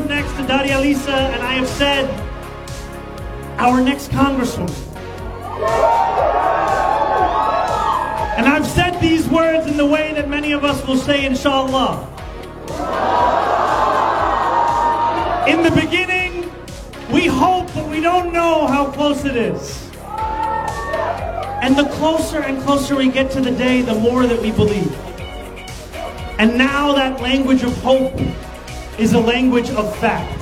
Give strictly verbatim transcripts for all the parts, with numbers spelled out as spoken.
who's next to Daria Lisa, and I have said, our next congresswoman. And I've said these words in the way that many of us will say, inshallah. In the beginning, we hope, but we don't know how close it is. And the closer and closer we get to the day, the more that we believe. And now that language of hope is a language of fact.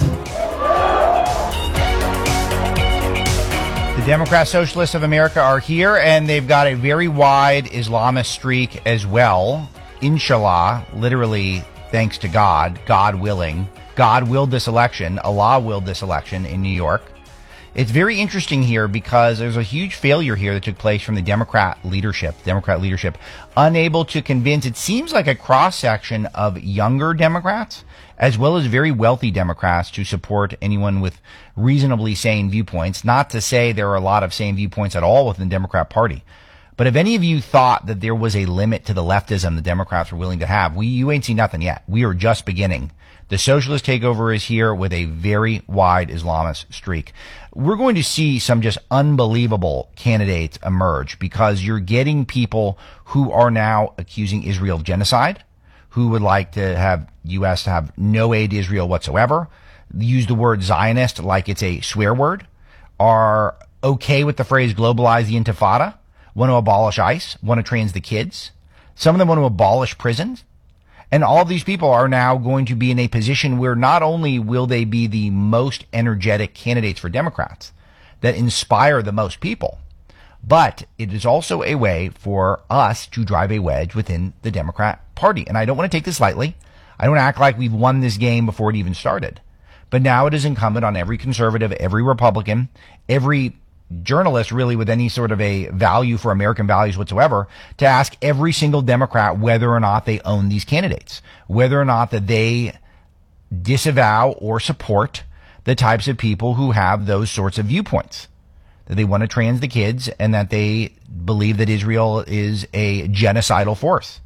The Democrat Socialists of America are here, and they've got a very wide Islamist streak as well. Inshallah, literally, thanks to God, God willing. God willed this election. Allah willed this election in New York. It's very interesting here because there's a huge failure here that took place from the Democrat leadership, Democrat leadership, unable to convince, it seems like a cross-section of younger Democrats, as well as very wealthy Democrats, to support anyone with reasonably sane viewpoints. Not to say there are a lot of sane viewpoints at all within the Democrat Party. But if any of you thought that there was a limit to the leftism the Democrats were willing to have, we you ain't seen nothing yet. We are just beginning. The socialist takeover is here with a very wide Islamist streak. We're going to see some just unbelievable candidates emerge because you're getting people who are now accusing Israel of genocide, who would like to have U S to have no aid to Israel whatsoever, use the word Zionist like it's a swear word, are okay with the phrase globalize the intifada, want to abolish ICE, want to trans the kids. Some of them want to abolish prisons. And all of these people are now going to be in a position where not only will they be the most energetic candidates for Democrats that inspire the most people, but it is also a way for us to drive a wedge within the Democrat Party. And I don't want to take this lightly. I don't act like we've won this game before it even started. But now it is incumbent on every conservative, every Republican, every journalist really with any sort of a value for American values whatsoever to ask every single Democrat whether or not they own these candidates, whether or not that they disavow or support the types of people who have those sorts of viewpoints, that they want to trans the kids and that they believe that Israel is a genocidal force.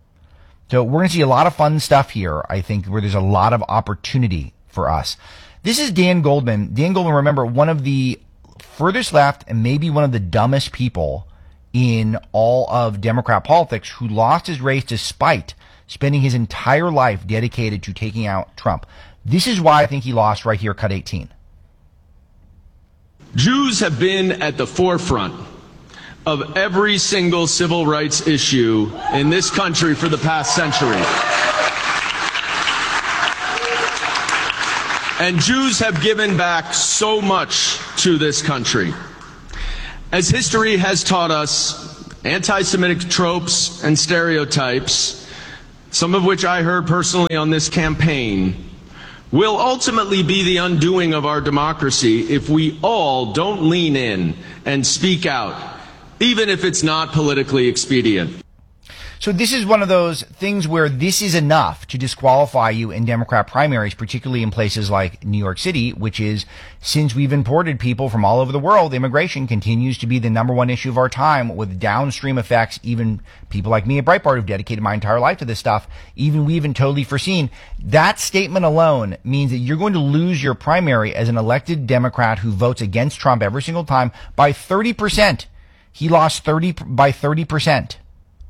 So we're going to see a lot of fun stuff here, I think, where there's a lot of opportunity for us. This is Dan Goldman. Dan Goldman, remember, one of the furthest left and maybe one of the dumbest people in all of Democrat politics, who lost his race despite spending his entire life dedicated to taking out Trump. This is why I think he lost right here, cut eighteen. Jews have been at the forefront of every single civil rights issue in this country for the past century. And Jews have given back so much to this country. As history has taught us, anti-Semitic tropes and stereotypes, some of which I heard personally on this campaign, will ultimately be the undoing of our democracy if we all don't lean in and speak out, even if it's not politically expedient. So this is one of those things where this is enough to disqualify you in Democrat primaries, particularly in places like New York City, which is, since we've imported people from all over the world, immigration continues to be the number one issue of our time, with downstream effects. Even people like me at Breitbart, who've dedicated my entire life to this stuff, even we haven't totally foreseen. That statement alone means that you're going to lose your primary as an elected Democrat who votes against Trump every single time by thirty percent. He lost thirty by thirty percent.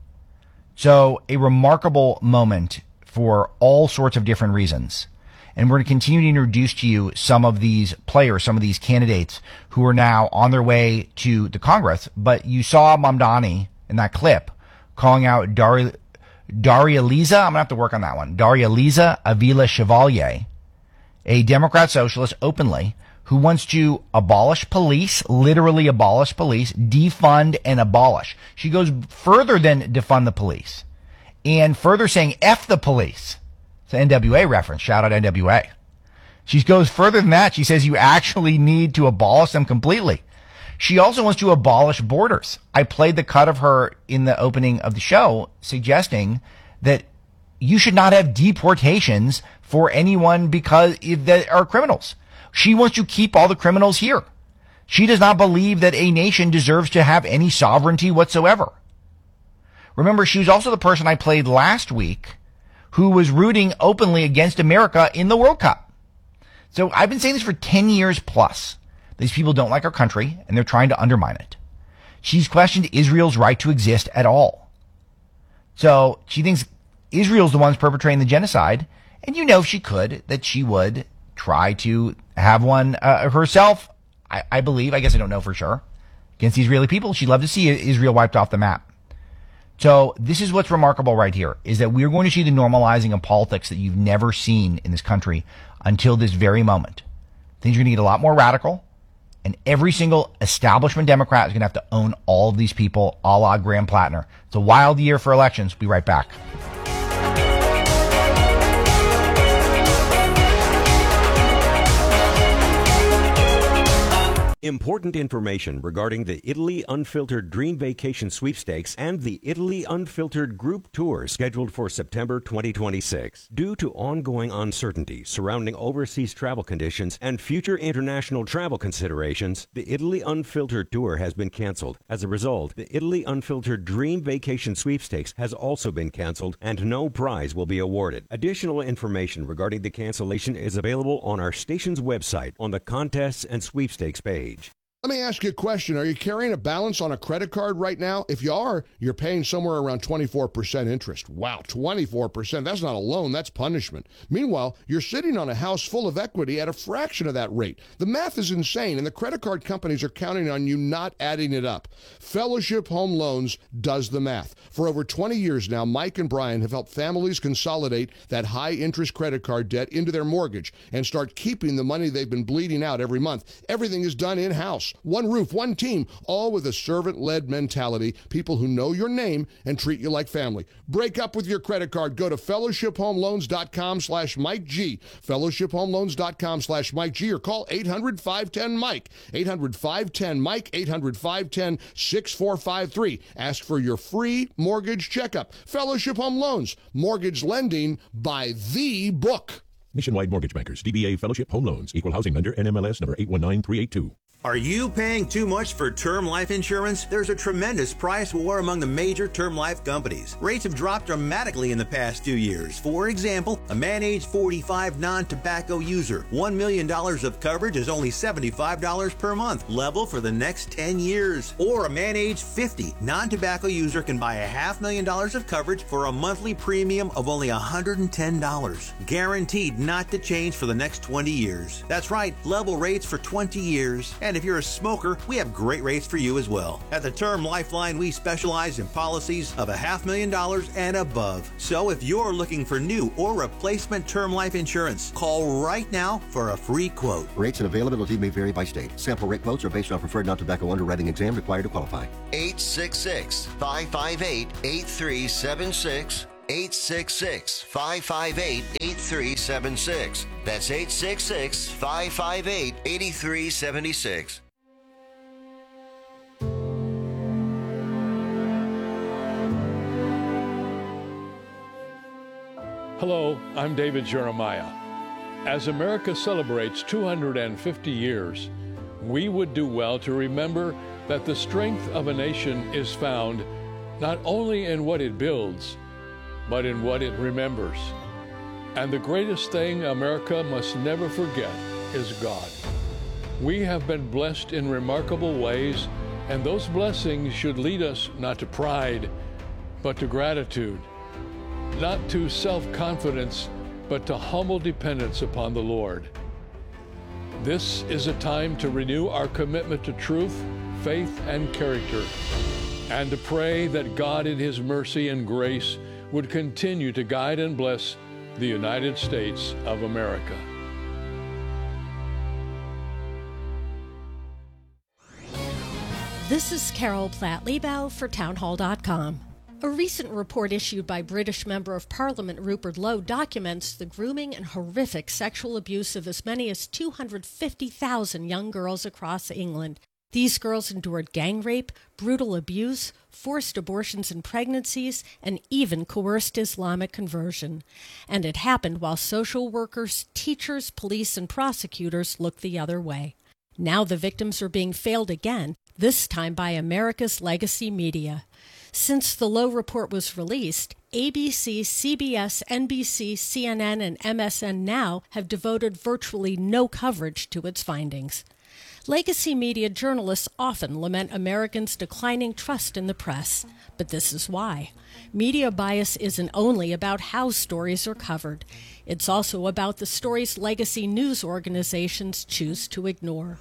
So a remarkable moment for all sorts of different reasons. And we're going to continue to introduce to you some of these players, some of these candidates who are now on their way to the Congress. But you saw Mamdani in that clip calling out Daria, Daria Lisa. I'm going to have to work on that one. Daria Lisa Avila Chevalier, a Democrat socialist openly, who wants to abolish police, literally abolish police, defund and abolish. She goes further than defund the police, and further saying F the police. It's an N W A reference. Shout out N W A. She goes further than that. She says you actually need to abolish them completely. She also wants to abolish borders. I played the cut of her in the opening of the show suggesting that you should not have deportations for anyone because they are criminals. She wants to keep all the criminals here. She does not believe that a nation deserves to have any sovereignty whatsoever. Remember, she was also the person I played last week who was rooting openly against America in the World Cup. So I've been saying this for ten years plus. These people don't like our country, and they're trying to undermine it. She's questioned Israel's right to exist at all. So she thinks Israel's the ones perpetrating the genocide, and you know if she could, that she would try to have one uh, herself, I, I believe, I guess I don't know for sure, against the Israeli people. She'd love to see Israel wiped off the map. So this is what's remarkable right here, is that we're going to see the normalizing of politics that you've never seen in this country until this very moment. Things are going to get a lot more radical, and every single establishment Democrat is going to have to own all of these people, a la Graham Plattner. It's a wild year for elections. We'll be right back. Important information regarding the Italy Unfiltered Dream Vacation Sweepstakes and the Italy Unfiltered Group Tour scheduled for September twenty twenty-six. Due to ongoing uncertainty surrounding overseas travel conditions and future international travel considerations, the Italy Unfiltered Tour has been canceled. As a result, the Italy Unfiltered Dream Vacation Sweepstakes has also been canceled and no prize will be awarded. Additional information regarding the cancellation is available on our station's website on the Contests and Sweepstakes page. Let me ask you a question. Are you carrying a balance on a credit card right now? If you are, you're paying somewhere around twenty-four percent interest. Wow, twenty-four percent. That's not a loan, that's punishment. Meanwhile, you're sitting on a house full of equity at a fraction of that rate. The math is insane, and the credit card companies are counting on you not adding it up. Fellowship Home Loans does the math. For over twenty years now, Mike and Brian have helped families consolidate that high-interest credit card debt into their mortgage and start keeping the money they've been bleeding out every month. Everything is done in-house. One roof, one team, all with a servant-led mentality, people who know your name and treat you like family. Break up with your credit card. Go to fellowshiphomeloans.com slash Mike G. fellowshiphomeloans.com slash Mike G or call eight hundred, five one zero, Mike. eight hundred, five one zero, Mike. eight hundred, five one zero, six four five three. Ask for your free mortgage checkup. Fellowship Home Loans. Mortgage lending by the book. Nationwide Mortgage Bankers, D B A Fellowship Home Loans, Equal Housing Lender, N M L S number eight one nine three eight two. Are you paying too much for term life insurance? There's a tremendous price war among the major term life companies. Rates have dropped dramatically in the past few years. For example, a man age forty-five non-tobacco user, one million dollars of coverage is only seventy-five dollars per month, level for the next ten years. Or a man age fifty non-tobacco user can buy a half million dollars of coverage for a monthly premium of only one hundred ten dollars. Guaranteed not to change for the next twenty years. That's right, level rates for twenty years. And if you're a smoker, we have great rates for you as well. At the Term Lifeline, we specialize in policies of a half million dollars and above. So if you're looking for new or replacement term life insurance, call right now for a free quote. Rates and availability may vary by state. Sample rate quotes are based on preferred non-tobacco underwriting exam required to qualify. eight six six, five five eight, eight three seven six. eight six six, five five eight, eight three seven six. That's eight six six, five five eight, eight three seven six. Hello, I'm David Jeremiah. As America celebrates two hundred fifty years, we would do well to remember that the strength of a nation is found not only in what it builds, but in what it remembers. And the greatest thing America must never forget is God. We have been blessed in remarkable ways, and those blessings should lead us not to pride, but to gratitude, not to self-confidence, but to humble dependence upon the Lord. This is a time to renew our commitment to truth, faith, and character, and to pray that God in His mercy and grace would continue to guide and bless the United States of America. This is Carol Platt-Liebau for townhall dot com. A recent report issued by British Member of Parliament Rupert Lowe documents the grooming and horrific sexual abuse of as many as two hundred fifty thousand young girls across England. These girls endured gang rape, brutal abuse, forced abortions and pregnancies, and even coerced Islamic conversion. And it happened while social workers, teachers, police, and prosecutors looked the other way. Now the victims are being failed again, this time by America's legacy media. Since the Lowe report was released, A B C, C B S, N B C, C N N, and M S N Now have devoted virtually no coverage to its findings. Legacy media journalists often lament Americans' declining trust in the press, but this is why. Media bias isn't only about how stories are covered. It's also about the stories legacy news organizations choose to ignore.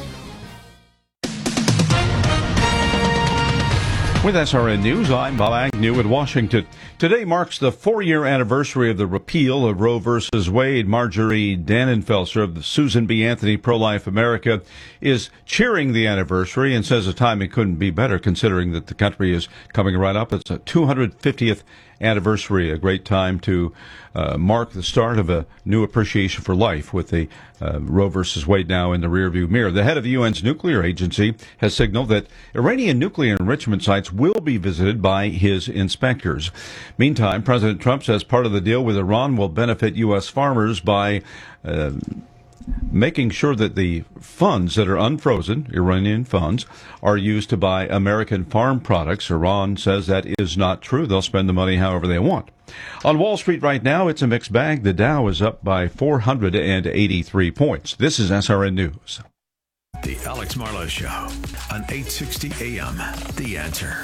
With S R N News, I'm Bob Agnew in Washington. Today marks the four-year anniversary of the repeal of Roe versus Wade. Marjorie Dannenfelser of the Susan B. Anthony Pro-Life America is cheering the anniversary and says the timing couldn't be better considering that the country is coming right up. It's a two hundred fiftieth anniversary, a great time to uh, mark the start of a new appreciation for life with the uh, Roe versus Wade now in the rearview mirror. The head of the U N's nuclear agency has signaled that Iranian nuclear enrichment sites will be visited by his inspectors. Meantime, President Trump says part of the deal with Iran will benefit U S farmers by uh, making sure that the funds that are unfrozen, Iranian funds, are used to buy American farm products. Iran says that is not true. They'll spend the money however they want. On Wall Street right now, it's a mixed bag. The Dow is up by four hundred eighty-three points. This is S R N News. The Alex Marlowe Show on eight sixty A M. The Answer.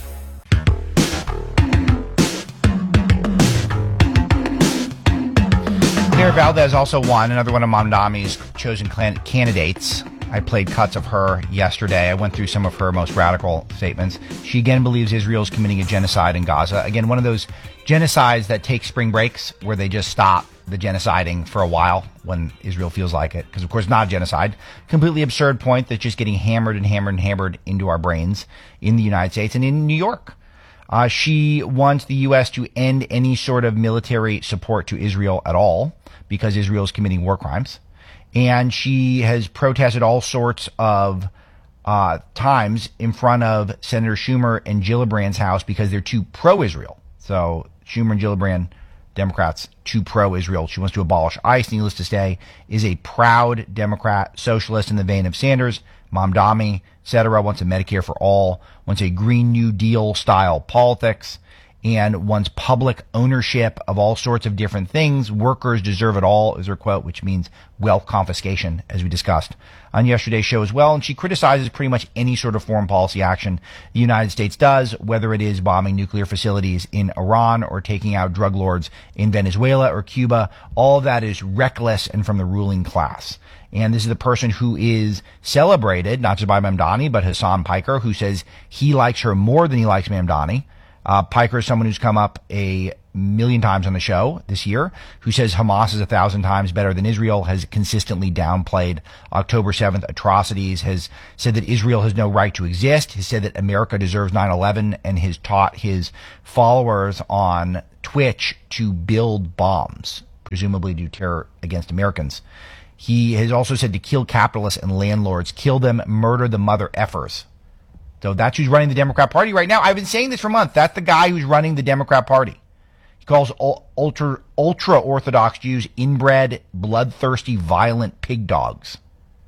Claire Valdez also won, another one of Mamdani's chosen candidates. I played cuts of her yesterday. I went through some of her most radical statements. She again believes Israel is committing a genocide in Gaza. Again, one of those genocides that take spring breaks where they just stop the genociding for a while when Israel feels like it. Because, of course, not a genocide. Completely absurd point that's just getting hammered and hammered and hammered into our brains in the United States and in New York. Uh, she wants the U S to end any sort of military support to Israel at all because Israel is committing war crimes. And she has protested all sorts of uh, times in front of Senator Schumer and Gillibrand's house because they're too pro-Israel. So Schumer and Gillibrand, Democrats, too pro-Israel. She wants to abolish ICE, needless to say, is a proud Democrat, socialist in the vein of Sanders, Mamdani, et cetera, wants a Medicare for all, wants a Green New Deal style politics, and wants public ownership of all sorts of different things. Workers deserve it all, is her quote, which means wealth confiscation, as we discussed on yesterday's show as well. And she criticizes pretty much any sort of foreign policy action the United States does, whether it is bombing nuclear facilities in Iran or taking out drug lords in Venezuela or Cuba. All of that is reckless and from the ruling class. And this is the person who is celebrated, not just by Mamdani, but Hassan Piker, who says he likes her more than he likes Mamdani. Uh, Piker is someone who's come up a million times on the show this year, who says Hamas is a thousand times better than Israel, has consistently downplayed October seventh atrocities, has said that Israel has no right to exist, has said that America deserves nine eleven, and has taught his followers on Twitch to build bombs, presumably do terror against Americans. He has also said to kill capitalists and landlords, kill them, murder the mother effers. So that's who's running the Democrat Party right now. I've been saying this for months. That's the guy who's running the Democrat Party. He calls ultra, ultra-Orthodox Jews inbred, bloodthirsty, violent pig dogs.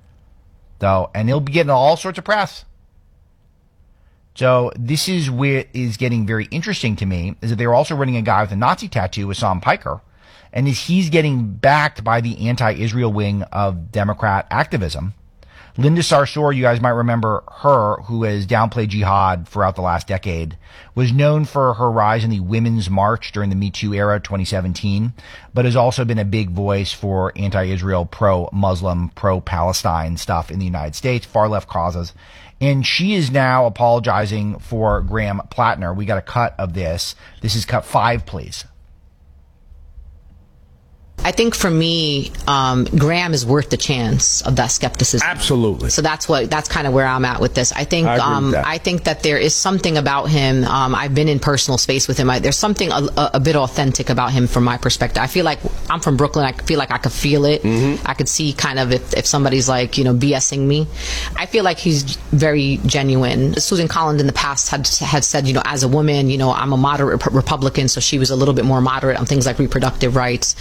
So, and he'll be getting all sorts of press. So this is where is getting very interesting to me, is that they're also running a guy with a Nazi tattoo, Hassan Piker, and is he's getting backed by the anti-Israel wing of Democrat activism. Linda Sarsour, you guys might remember her, who has downplayed jihad throughout the last decade, was known for her rise in the Women's March during the Me Too era, twenty seventeen, but has also been a big voice for anti-Israel, pro-Muslim, pro-Palestine stuff in the United States, far-left causes. And she is now apologizing for Graham Plattner. We got a cut of this. This is cut five, please. I think for me, um, Graham is worth the chance of that skepticism. Absolutely. So that's what that's kind of where I'm at with this. I think I, um, I think that there is something about him. Um, I've been in personal space with him. I, there's something a, a, a bit authentic about him from my perspective. I feel like I'm from Brooklyn. I feel like I could feel it. Mm-hmm. I could see kind of if, if somebody's like, you know, BSing me. I feel like he's very genuine. Susan Collins in the past had had said, you know, as a woman, you know, I'm a moderate Republican, so she was a little bit more moderate on things like reproductive rights. We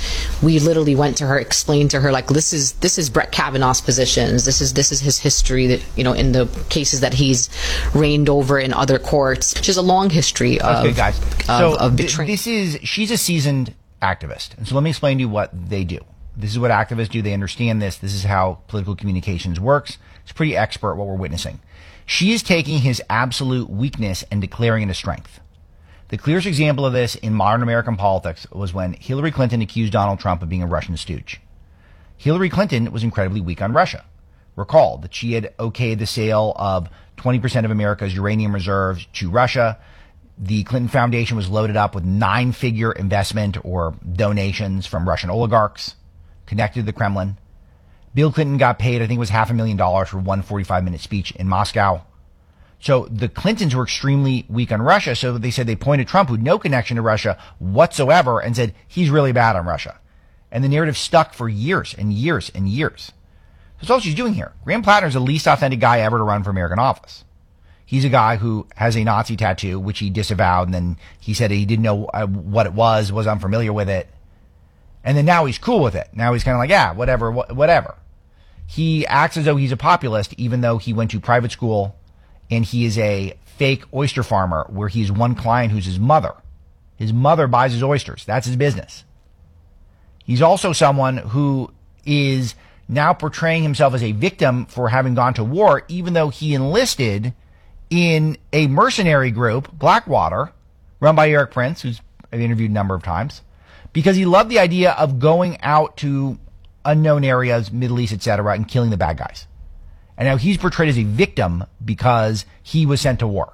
we literally went to her, explained to her, like, this is this is Brett Kavanaugh's positions. This is this is his history, that, you know, in the cases that he's reigned over in other courts. She has a long history of, okay, guys. of, so of th- betraying. This is, she's a seasoned activist. And so let me explain to you what they do. This is what activists do. They understand this. This is how political communications works. It's pretty expert what we're witnessing. She is taking his absolute weakness and declaring it a strength. The clearest example of this in modern American politics was when Hillary Clinton accused Donald Trump of being a Russian stooge. Hillary Clinton was incredibly weak on Russia. Recall that she had okayed the sale of twenty percent of America's uranium reserves to Russia. The Clinton Foundation was loaded up with nine-figure investment or donations from Russian oligarchs connected to the Kremlin. Bill Clinton got paid, I think it was half a million dollars for one forty-five minute speech in Moscow. So the Clintons were extremely weak on Russia, so they said they pointed Trump, who had no connection to Russia whatsoever, and said, he's really bad on Russia. And the narrative stuck for years and years and years. That's all she's doing here. Graham Plattner is the least authentic guy ever to run for American office. He's a guy who has a Nazi tattoo, which he disavowed, and then he said he didn't know uh, what it was, was unfamiliar with it. And then now he's cool with it. Now he's kind of like, yeah, whatever, wh- whatever. He acts as though he's a populist, even though he went to private school, and he is a fake oyster farmer where he's one client who's his mother. His mother buys his oysters. That's his business. He's also someone who is now portraying himself as a victim for having gone to war, even though he enlisted in a mercenary group, Blackwater, run by Eric Prince, who's I've interviewed a number of times, because he loved the idea of going out to unknown areas, Middle East, et cetera, and killing the bad guys. And now he's portrayed as a victim because he was sent to war.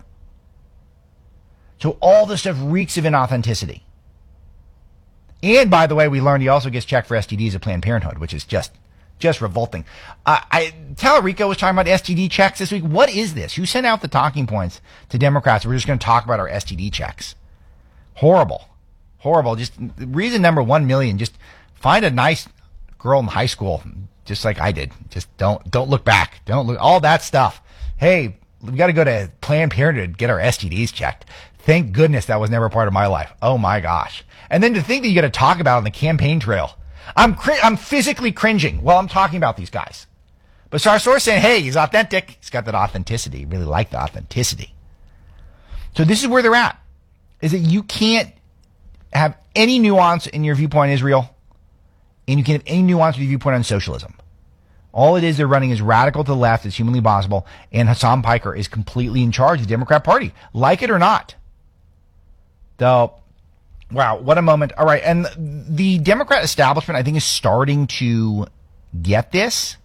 So all this stuff reeks of inauthenticity. And by the way, we learned he also gets checked for S T Ds at Planned Parenthood, which is just just revolting. Uh, I Tallarico was talking about S T D checks this week. What is this? Who sent out the talking points to Democrats? We're just going to talk about our S T D checks. Horrible. Horrible. Just reason number one million, just find a nice girl in high school, just like I did. Just don't don't look back. Don't look, all that stuff. Hey, we got to go to Planned Parenthood to get our S T Ds checked. Thank goodness that was never part of my life. Oh my gosh. And then to think that you got to talk about it on the campaign trail. I'm cr- I'm physically cringing while I'm talking about these guys. But Sarsour's saying, hey, he's authentic. He's got that authenticity. Really like the authenticity. So this is where they're at. Is that you can't have any nuance in your viewpoint on Israel, and you can't have any nuance in your viewpoint on socialism. All it is they're running as radical to the left as humanly possible, and Hassan Piker is completely in charge of the Democrat Party, like it or not. So, wow, what a moment. All right, and the Democrat establishment, I think, is starting to get this.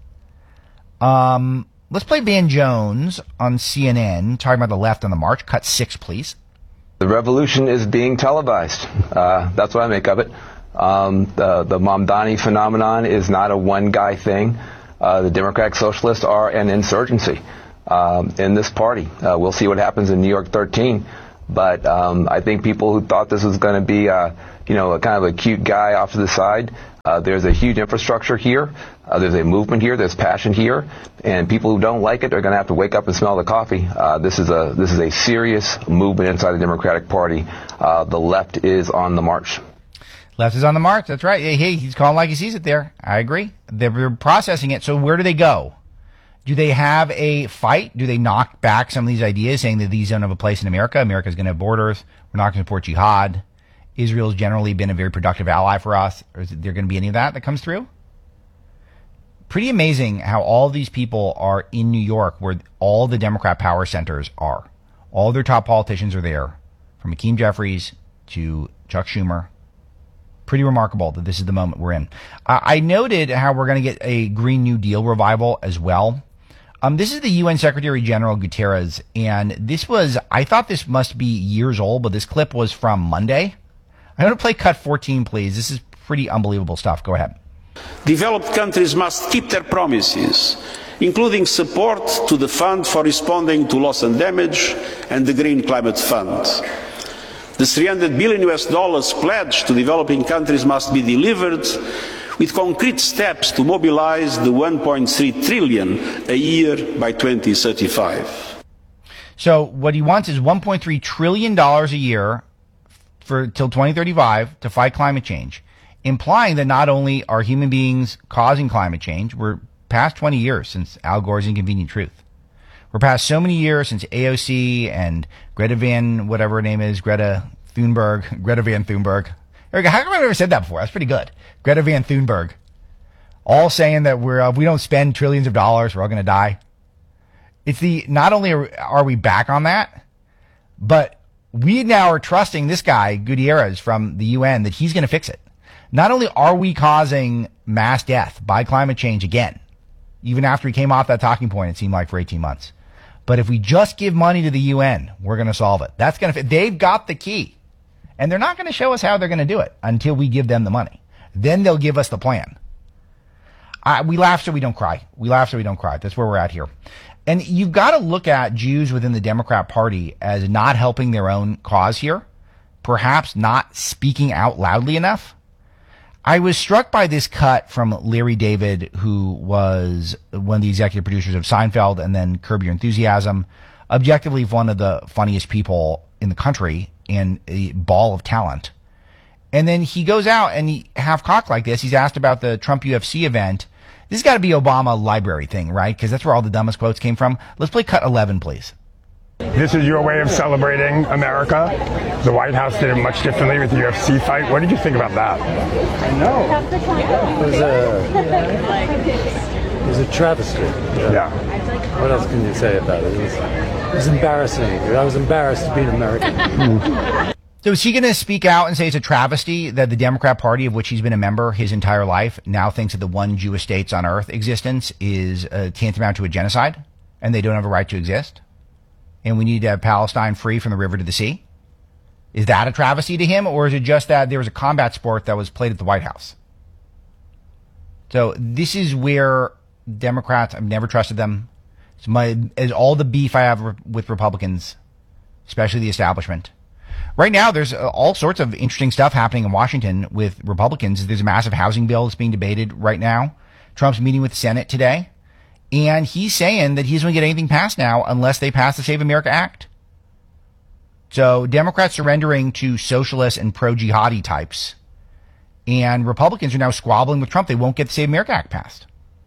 Um, let's play Van Jones on C N N, talking about the left on the march. Cut six, please. The revolution is being televised. Uh, that's what I make of it. Um, the, the Mamdani phenomenon is not a one-guy thing. Uh, the Democratic Socialists are an insurgency um, in this party. Uh, we'll see what happens in New York thirteen. But um, I think people who thought this was going to be, uh, you know, a kind of a cute guy off to the side, uh, there's a huge infrastructure here. Uh, there's a movement here. There's passion here. And people who don't like it are going to have to wake up and smell the coffee. Uh, this is a this is a serious movement inside the Democratic Party. Uh, the left is on the march. Left is on the march. That's right. Hey, hey, he's calling like he sees it there. I agree. They're processing it. So where do they go? Do they have a fight? Do they knock back some of these ideas, saying that these don't have a place in America? America's going to have borders. We're not going to support jihad. Israel's generally been a very productive ally for us. Or is there going to be any of that that comes through? Pretty amazing how all these people are in New York, where all the Democrat power centers are. All their top politicians are there, from Hakeem Jeffries to Chuck Schumer. Pretty remarkable that this is the moment we're in. Uh, I noted how we're going to get a Green New Deal revival as well. Um, this is the U N Secretary General Guterres, and this was, I thought this must be years old, but this clip was from Monday. I'm going to play cut fourteen, please. This is pretty unbelievable stuff. Go ahead. Developed countries must keep their promises, including support to the Fund for Responding to Loss and Damage and the Green Climate Fund. The three hundred billion U S dollars pledged to developing countries must be delivered with concrete steps to mobilize the one point three trillion a year by twenty thirty-five. So what he wants is one point three trillion dollars a year for till twenty thirty-five to fight climate change. implying that not only are human beings causing climate change, we're past twenty years since Al Gore's Inconvenient Truth. We're past so many years since A O C and Greta Van, whatever her name is, Greta Thunberg, Greta Van Thunberg. Erica, how come I've never said that before? That's pretty good. Greta Van Thunberg. All saying that we're, uh, we don't spend trillions of dollars, we're all going to die. It's the, not only are, are we back on that, but we now are trusting this guy, Gutierrez from the U N, that he's going to fix it. Not only are we causing mass death by climate change again, even after he came off that talking point, it seemed like for eighteen months. But if we just give money to the U N, we're going to solve it. That's going to fit. They've got the key. And they're not going to show us how they're going to do it until we give them the money. Then they'll give us the plan. I, we laugh so we don't cry. We laugh so we don't cry. That's where we're at here. And you've got to look at Jews within the Democrat Party as not helping their own cause here. Perhaps not speaking out loudly enough. I was struck by this cut from Larry David, who was one of the executive producers of Seinfeld and then Curb Your Enthusiasm. Objectively one of the funniest people in the country and a ball of talent. And then he goes out and he half-cocked like this. He's asked about the Trump U F C event. This has got to be Obama library thing, right? Because that's where all the dumbest quotes came from. Let's play cut eleven, please. This is your way of celebrating America. The White House did it much differently with the U F C fight. What did you think about that? I know. It was a, it was a travesty. Yeah. yeah. What else can you say about it? It was, it was embarrassing. I was embarrassed to be an American. So is he going to speak out and say it's a travesty that the Democrat Party, of which he's been a member his entire life, now thinks that the one Jewish states on earth existence is uh, tantamount to a genocide and they don't have a right to exist? And we need to have Palestine free from the river to the sea? Is that a travesty to him, or is it just that there was a combat sport that was played at the White House? So this is where Democrats, I've never trusted them. It's my, is all the beef I have re- with Republicans, especially the establishment. Right now, there's uh, all sorts of interesting stuff happening in Washington with Republicans. There's a massive housing bill that's being debated right now. Trump's meeting with the Senate today. And he's saying that he doesn't get anything passed now unless they pass the Save America Act. So Democrats surrendering to socialists and pro-jihadi types. And Republicans are now squabbling with Trump. They won't get the Save America Act passed.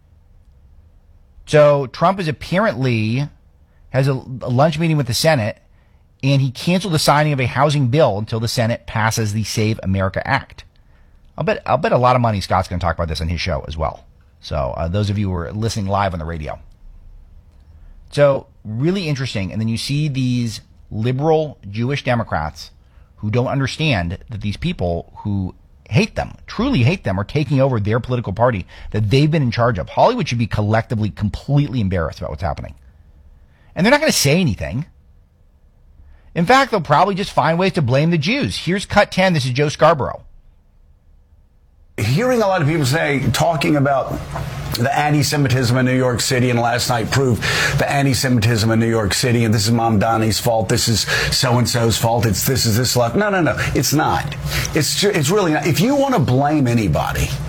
So Trump is apparently has a, a lunch meeting with the Senate, and he canceled the signing of a housing bill until the Senate passes the Save America Act. I'll bet, I'll bet a lot of money Scott's going to talk about this on his show as well. So uh, those of you who are listening live on the radio. So really interesting. And then you see these liberal Jewish Democrats who don't understand that these people who hate them, truly hate them, are taking over their political party that they've been in charge of. Hollywood should be collectively completely embarrassed about what's happening. And they're not going to say anything. In fact, they'll probably just find ways to blame the Jews. Here's cut ten. This is Joe Scarborough. Hearing a lot of people say, talking about the anti-Semitism in New York City, and last night proved the anti-Semitism in New York City, and this is Mamdani's fault, this is so-and-so's fault, it's this is this left. No, no, no, it's not. It's it's really not. If you want to blame anybody,